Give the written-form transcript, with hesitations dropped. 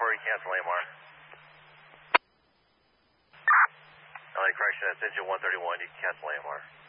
you cancel AMR. LA correction, that's engine 131, you can cancel AMR.